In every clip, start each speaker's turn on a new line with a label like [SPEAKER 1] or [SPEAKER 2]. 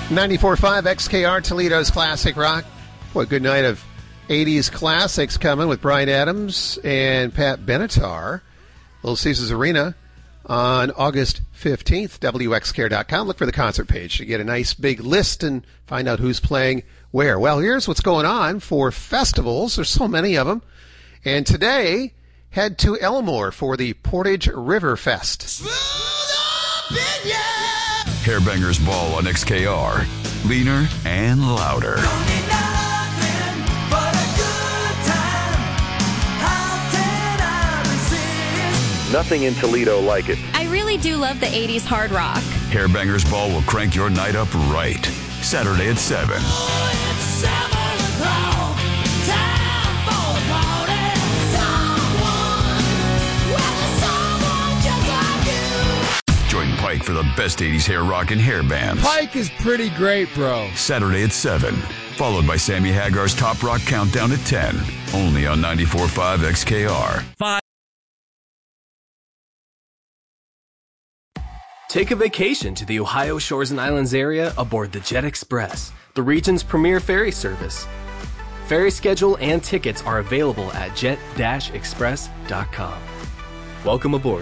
[SPEAKER 1] 94.5 XKR, Toledo's Classic Rock. What a good night of 80s classics coming with Bryan Adams and Pat Benatar. Little Caesars Arena on August 15th, WXKR.com. Look for the concert page to get a nice big list and find out who's playing where. Well, here's what's going on for festivals. There's so many of them. And today, head to Elmore for the Portage River Fest.
[SPEAKER 2] Hairbangers Ball on XKR. Leaner and louder.
[SPEAKER 3] Nothing in Toledo like it.
[SPEAKER 4] I really do love the 80s hard rock.
[SPEAKER 2] Hairbangers Ball will crank your night up right. Saturday at 7. Join Pike for the best 80s hair rock and hair bands.
[SPEAKER 5] Pike is pretty great, bro.
[SPEAKER 2] Saturday at 7. Followed by Sammy Hagar's Top Rock Countdown at 10. Only on 94.5 XKR.
[SPEAKER 6] 5. Take a vacation to the Ohio Shores and Islands area aboard the Jet Express, the region's premier ferry service. Ferry schedule and tickets are available at jet-express.com. Welcome aboard.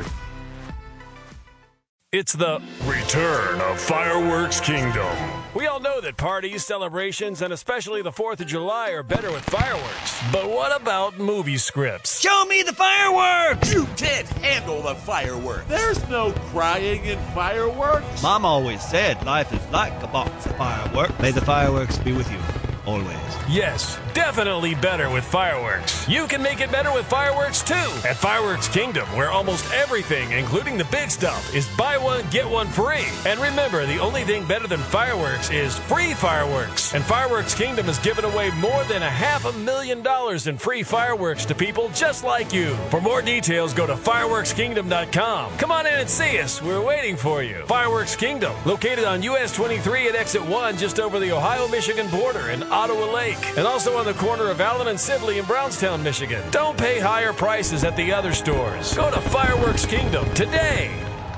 [SPEAKER 7] It's the return of Fireworks Kingdom. We all know that parties, celebrations, and especially the 4th of July are better with fireworks. But what about movie scripts?
[SPEAKER 8] Show me the fireworks! You can't handle the fireworks.
[SPEAKER 9] There's no crying in fireworks.
[SPEAKER 10] Mom always said life is like a box of fireworks. May the fireworks be with you. Always.
[SPEAKER 7] Yes, definitely better with fireworks. You can make it better with fireworks too at Fireworks Kingdom, where almost everything, including the big stuff, is buy one, get one free. And remember, the only thing better than fireworks is free fireworks. And Fireworks Kingdom has given away more than $500,000 in free fireworks to people just like you. For more details, go to fireworkskingdom.com. Come on in and see us. We're waiting for you. Fireworks Kingdom, located on US 23 at exit 1, just over the Ohio-Michigan border in Ottawa Lake, and also on the corner of Allen and Sibley in Brownstown, Michigan. Don't pay higher prices at the other stores. Go to Fireworks Kingdom today.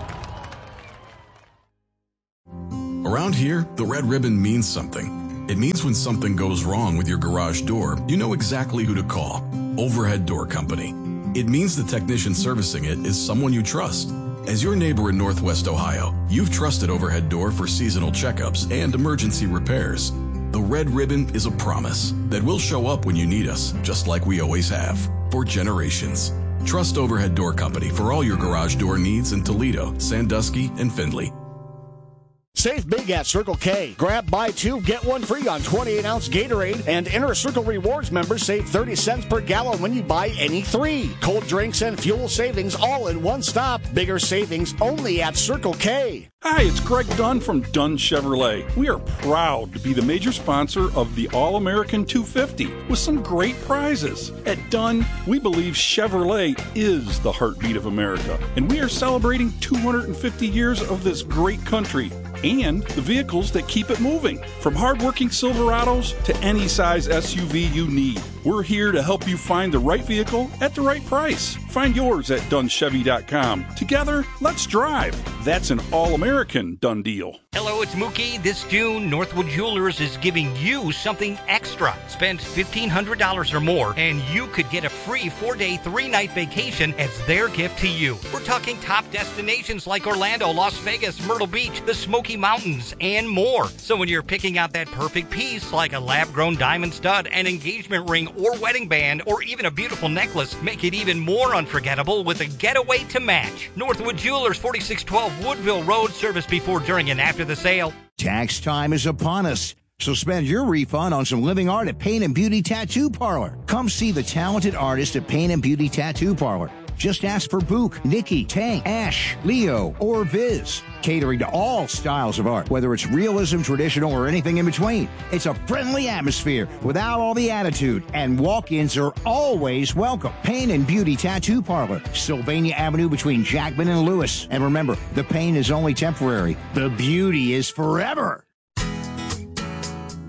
[SPEAKER 11] Around here, the red ribbon means something. It means when something goes wrong with your garage door, you know exactly who to call. Overhead Door Company. It means the technician servicing it is someone you trust. As your neighbor in Northwest Ohio, you've trusted Overhead Door for seasonal checkups and emergency repairs. The red ribbon is a promise that we'll show up when you need us, just like we always have, for generations. Trust Overhead Door Company for all your garage door needs in Toledo, Sandusky, and Findlay.
[SPEAKER 12] Save big at Circle K. Grab buy two, get one free on 28-ounce Gatorade, and Inner Circle Rewards members save 30 cents per gallon when you buy any three. Cold drinks and fuel savings all in one stop. Bigger savings only at Circle K.
[SPEAKER 13] Hi, it's Greg Dunn from Dunn Chevrolet. We are proud to be the major sponsor of the All-American 250 with some great prizes. At Dunn, we believe Chevrolet is the heartbeat of America, and we are celebrating 250 years of this great country and the vehicles that keep it moving. From hardworking Silverados to any size SUV you need, we're here to help you find the right vehicle at the right price. Find yours at DunnChevy.com. Together, let's drive. That's an all-American done deal.
[SPEAKER 14] Hello, it's Mookie. This June, Northwood Jewelers is giving you something extra. Spend $1,500 or more, and you could get a free 4-day, 3-night vacation as their gift to you. We're talking top destinations like Orlando, Las Vegas, Myrtle Beach, the Smoky Mountains, and more. So when you're picking out that perfect piece, like a lab-grown diamond stud, an engagement ring, or wedding band, or even a beautiful necklace, make it even more unforgettable with a getaway to match. Northwood Jewelers, 4612 Woodville Road, service before, during, and after the sale.
[SPEAKER 15] Tax time is upon us, so spend your refund on some living art at Paint and Beauty Tattoo Parlor. Come see the talented artist at Paint and Beauty Tattoo Parlor. Just ask for Book, Nikki, Tank, Ash, Leo, or Viz. Catering to all styles of art, whether it's realism, traditional, or anything in between. It's a friendly atmosphere without all the attitude, and walk-ins are always welcome. Pain and Beauty Tattoo Parlor, Sylvania Avenue between Jackman and Lewis. And remember, the pain is only temporary. The beauty is forever.
[SPEAKER 4] Are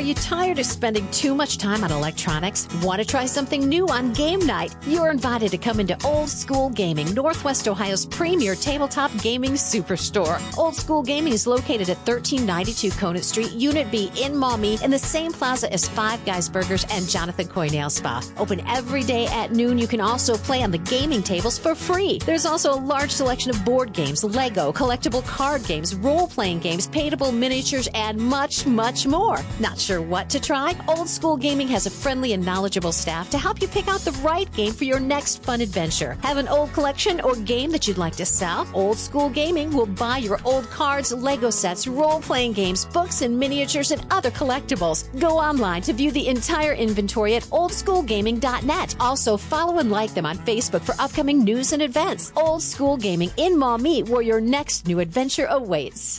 [SPEAKER 16] you tired of spending too much time on electronics? Want to try something new on game night? You're invited to come into Old School Gaming, Northwest Ohio's premier tabletop gaming superstore. Old School Gaming is located at 1392 Conant Street, Unit B in Maumee, in the same plaza as Five Guys Burgers and Jonathan Coy Nail Spa. Open every day at noon. You can also play on the gaming tables for free. There's also a large selection of board games, Lego, collectible card games, role-playing games, paintable miniatures, and much, much more. Not sure what to try? Old School Gaming has a friendly and knowledgeable staff to help you pick out the right game for your next fun adventure. Have an old collection or game that you'd like to sell? Old School Gaming will buy your old cards, Lego sets, role-playing games, books, and miniatures, and other collectibles. Go online to view the entire inventory at oldschoolgaming.net. Also, follow and like them on Facebook for upcoming news and events. Old School Gaming in Maumee, where your next new adventure awaits.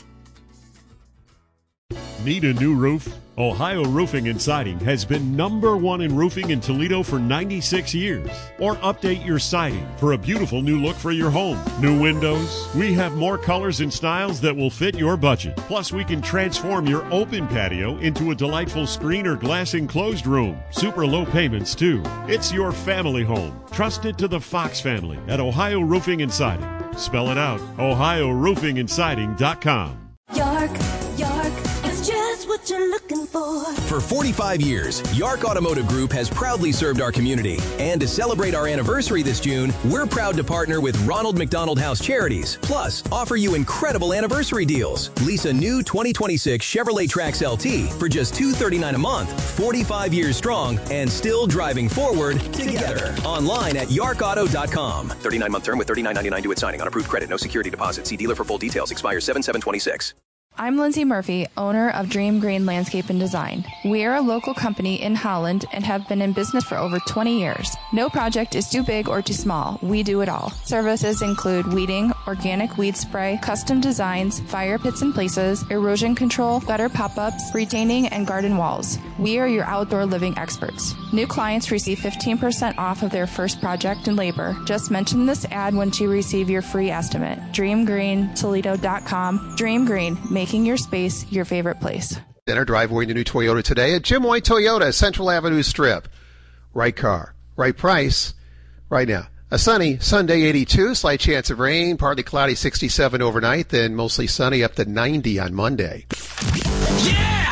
[SPEAKER 17] Need a new roof? Ohio Roofing and Siding has been #1 in roofing in Toledo for 96 years. Or update your siding for a beautiful new look for your home. New windows? We have more colors and styles that will fit your budget. Plus, we can transform your open patio into a delightful screen or glass enclosed room. Super low payments, too. It's your family home. Trust it to the Fox family at Ohio Roofing and Siding. Spell it out, OhioRoofingandSiding.com.
[SPEAKER 18] York, it's just what you're looking for.
[SPEAKER 19] For 45 years, Yark Automotive Group has proudly served our community. And to celebrate our anniversary this June, we're proud to partner with Ronald McDonald House Charities. Plus, offer you incredible anniversary deals. Lease a new 2026 Chevrolet Trax LT for just $239 a month, 45 years strong, and still driving forward together. Online at yarkauto.com. 39-month term with $39.99 due at signing on approved credit. No security deposit. See dealer for full details. Expires 7/7/26.
[SPEAKER 20] I'm Lindsay Murphy, owner of Dream Green Landscape and Design. We are a local company in Holland and have been in business for over 20 years. No project is too big or too small. We do it all. Services include weeding, organic weed spray, custom designs, fire pits and places, erosion control, gutter pop-ups, retaining, and garden walls. We are your outdoor living experts. New clients receive 15% off of their first project and labor. Just mention this ad once you receive your free estimate. DreamGreenToledo.com. Dream Green, making your space your favorite place.
[SPEAKER 1] Dinner, drive away to new Toyota today at Jim White Toyota, Central Avenue Strip. Right car, right price, right now. A sunny Sunday, 82, slight chance of rain, partly cloudy, 67 overnight, then mostly sunny up to 90 on Monday.
[SPEAKER 8] Yeah!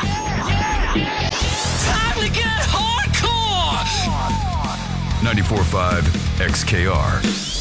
[SPEAKER 8] Time to get hardcore!
[SPEAKER 2] 94.5 XKR.